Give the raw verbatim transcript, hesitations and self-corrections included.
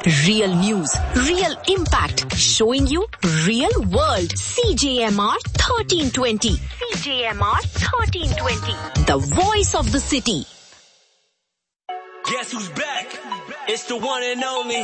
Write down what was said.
Real news, real impact, showing you real world. C J M R thirteen twenty. C J M R thirteen twenty. The voice of the city. Guess who's back? It's the one and only